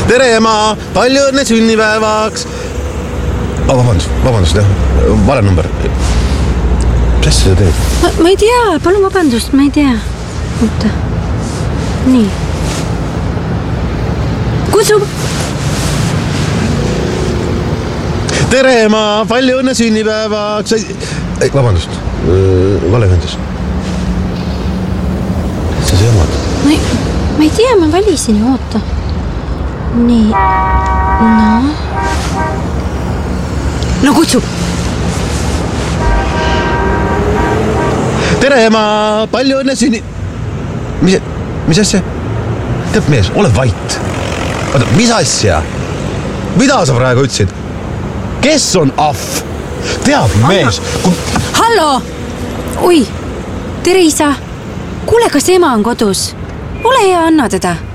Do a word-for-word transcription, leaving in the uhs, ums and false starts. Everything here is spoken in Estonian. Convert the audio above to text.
tere ema, palju õnne sünnipäevaks. Oh, vabandust, vabandust, jah, vale number. Mis asja sa teed? Ma, ma ei tea, palun vabandust, ma ei tea. Oota. Nii. Kutsu! Tere ema, palju õnne sünnipäevaks. Ei, vabandust, vale ühendus. Sa sa jamad? Ma ei, ma ei tea, ma valisin ju, oota. Nii, no. No kutsu! Tere ema, palju õnne sünni... Mis, mis asja? Tead mees, ole vait. Oota, mis asja? Mida sa praegu ütlesid? Kes on ahv? Teab mees kui... Hallo! Oi, tere isa. Kuule, kas ema on kodus? Ole hea, anna teda.